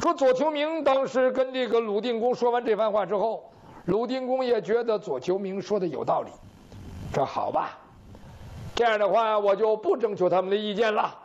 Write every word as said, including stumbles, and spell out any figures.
可左丘明当时跟这个鲁定公说完这番话之后，鲁定公也觉得左丘明说的有道理。这好吧，这样的话我就不征求他们的意见了。